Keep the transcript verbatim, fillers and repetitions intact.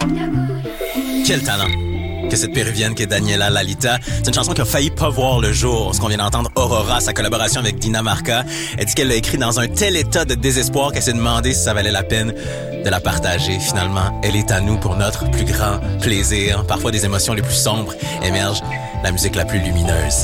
Quel talent que cette péruvienne qui est Daniela Lalita. C'est une chanson qui a failli pas voir le jour. Ce qu'on vient d'entendre, Aurora, sa collaboration avec Dinamarca. Elle dit qu'elle l'a écrit dans un tel état de désespoir qu'elle s'est demandé si ça valait la peine de la partager. Finalement, elle est à nous pour notre plus grand plaisir. Parfois, des émotions les plus sombres émergent, la musique la plus lumineuse.